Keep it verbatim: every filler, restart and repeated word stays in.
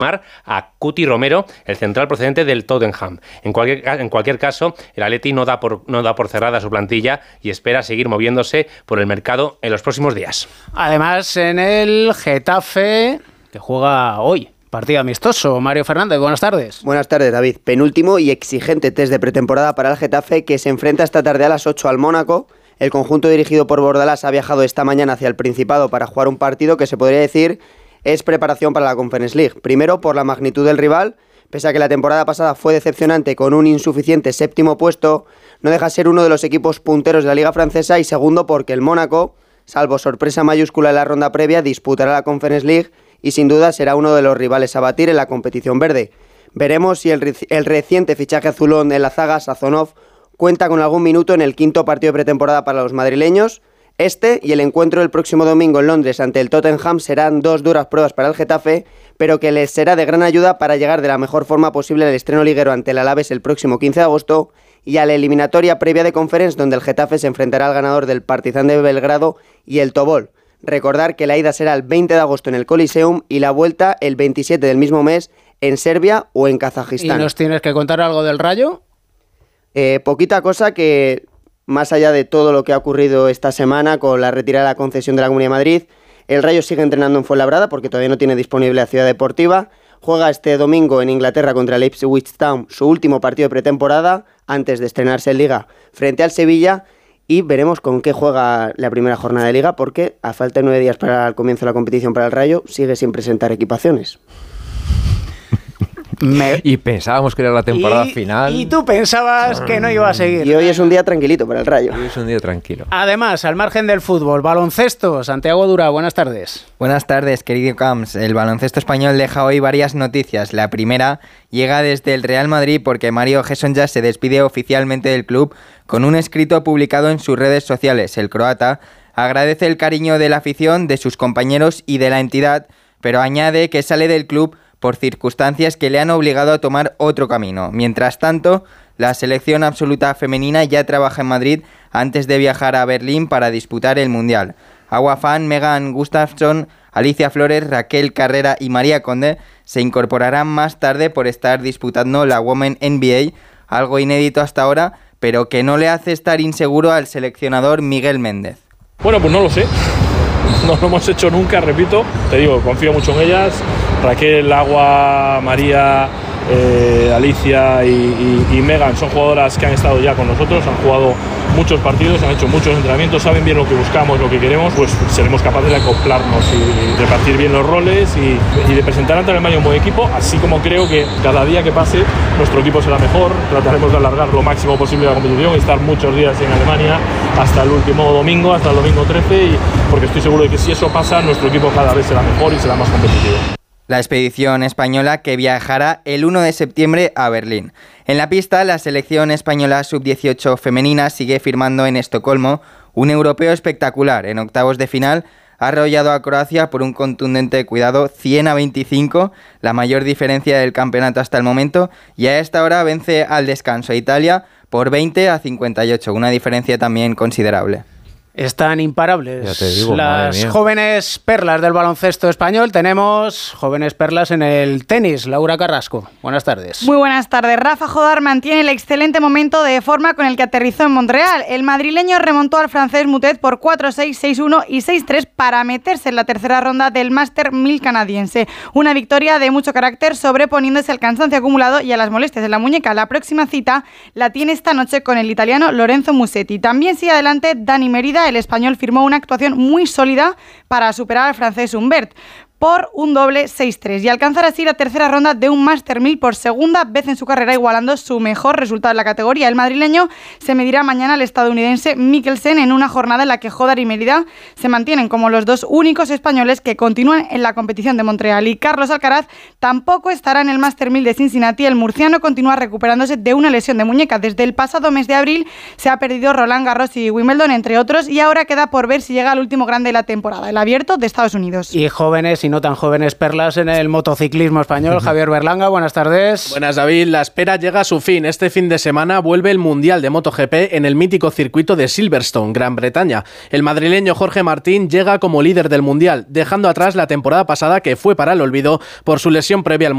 a Cuti Romero, el central procedente del Tottenham. En cualquier, en cualquier caso, el Atleti no da, por, no da por cerrada su plantilla y espera seguir moviéndose por el mercado en los próximos días. Además, en el Getafe, que juega hoy, partido amistoso. Mario Fernández, buenas tardes. Buenas tardes, David. Penúltimo y exigente test de pretemporada para el Getafe, que se enfrenta esta tarde a las ocho al Mónaco. El conjunto dirigido por Bordalás ha viajado esta mañana hacia el Principado para jugar un partido que se podría decir es preparación para la Conference League. Primero, por la magnitud del rival. Pese a que la temporada pasada fue decepcionante con un insuficiente séptimo puesto, no deja de ser uno de los equipos punteros de la Liga Francesa. Y segundo, porque el Mónaco, salvo sorpresa mayúscula en la ronda previa, disputará la Conference League y sin duda será uno de los rivales a batir en la competición verde. Veremos si el, el reciente fichaje azulón en la zaga, Sazonov, cuenta con algún minuto en el quinto partido de pretemporada para los madrileños. Este y el encuentro el próximo domingo en Londres ante el Tottenham serán dos duras pruebas para el Getafe, pero que les será de gran ayuda para llegar de la mejor forma posible al estreno liguero ante el Alavés el próximo quince de agosto y a la eliminatoria previa de Conference, donde el Getafe se enfrentará al ganador del Partizan de Belgrado y el Tobol. Recordar que la ida será el veinte de agosto en el Coliseum y la vuelta el veintisiete del mismo mes en Serbia o en Kazajistán. ¿Y nos tienes que contar algo del Rayo? Eh, poquita cosa que... Más allá de todo lo que ha ocurrido esta semana con la retirada de la concesión de la Comunidad de Madrid, el Rayo sigue entrenando en Fuenlabrada porque todavía no tiene disponible la Ciudad Deportiva. Juega este domingo en Inglaterra contra el Ipswich Town su último partido de pretemporada antes de estrenarse en Liga frente al Sevilla y veremos con qué juega la primera jornada de Liga porque a falta de nueve días para el comienzo de la competición para el Rayo sigue sin presentar equipaciones. Me... Y pensábamos que era la temporada y, final. Y tú pensabas que no iba a seguir. Y hoy es un día tranquilito para el Rayo. Hoy es un día tranquilo. Además, al margen del fútbol, baloncesto. Santiago Dura, buenas tardes. Buenas tardes, querido Camps. El baloncesto español deja hoy varias noticias. La primera llega desde el Real Madrid porque Mario Hesonja se despide oficialmente del club con un escrito publicado en sus redes sociales. El croata agradece el cariño de la afición, de sus compañeros y de la entidad, pero añade que sale del club por circunstancias que le han obligado a tomar otro camino. Mientras tanto, la selección absoluta femenina ya trabaja en Madrid antes de viajar a Berlín para disputar el Mundial. Agua Fan, Megan Gustafsson, Alicia Flores, Raquel Carrera y María Conde se incorporarán más tarde por estar disputando la Women N B A, algo inédito hasta ahora, pero que no le hace estar inseguro al seleccionador Miguel Méndez. Bueno, pues no lo sé. No lo hemos hecho nunca, repito. Te digo, confío mucho en ellas. Raquel, Agua, María, eh, Alicia y, y, y Megan son jugadoras que han estado ya con nosotros, han jugado muchos partidos, han hecho muchos entrenamientos, saben bien lo que buscamos, lo que queremos, pues seremos capaces de acoplarnos y, y repartir bien los roles y, y de presentar ante el Alemania un buen equipo, así como creo que cada día que pase nuestro equipo será mejor. Trataremos de alargar lo máximo posible la competición y estar muchos días en Alemania hasta el último domingo, hasta el domingo trece, y porque estoy seguro de que si eso pasa, nuestro equipo cada vez será mejor y será más competitivo. La expedición española que viajará el uno de septiembre a Berlín. En la pista, la selección española sub dieciocho femenina sigue firmando en Estocolmo un europeo espectacular. En octavos de final ha arrollado a Croacia por un contundente, cuidado, cien a veinticinco, la mayor diferencia del campeonato hasta el momento, y a esta hora vence al descanso a Italia por veinte a cincuenta y ocho, una diferencia también considerable. Están imparables ya te digo, las jóvenes perlas del baloncesto español. Tenemos jóvenes perlas en el tenis. Laura Carrasco, buenas tardes. Muy buenas tardes. Rafa Jodar mantiene el excelente momento de forma con el que aterrizó en Montreal. El madrileño remontó al francés Mutet por cuatro seis, seis uno y seis tres para meterse en la tercera ronda del Master mil canadiense. Una victoria de mucho carácter, sobreponiéndose al cansancio acumulado y a las molestias de la muñeca. La próxima cita la tiene esta noche con el italiano Lorenzo Musetti. También sigue adelante Dani Merida. El español firmó una actuación muy sólida para superar al francés Humbert por un doble seis tres y alcanzar así la tercera ronda de un Master mil por segunda vez en su carrera, igualando su mejor resultado en la categoría. El madrileño se medirá mañana al estadounidense Mikkelsen en una jornada en la que Jodar y Mérida se mantienen como los dos únicos españoles que continúan en la competición de Montreal. Y Carlos Alcaraz tampoco estará en el Master mil de Cincinnati. El murciano continúa recuperándose de una lesión de muñeca. Desde el pasado mes de abril se ha perdido Roland Garros y Wimbledon, entre otros, y ahora queda por ver si llega al último grande de la temporada, el Abierto de Estados Unidos. Y jóvenes y no tan jóvenes perlas en el motociclismo español. Javier Berlanga, buenas tardes. Buenas, David. La espera llega a su fin. Este fin de semana vuelve el Mundial de MotoGP en el mítico circuito de Silverstone, Gran Bretaña. El madrileño Jorge Martín llega como líder del Mundial, dejando atrás la temporada pasada que fue para el olvido por su lesión previa al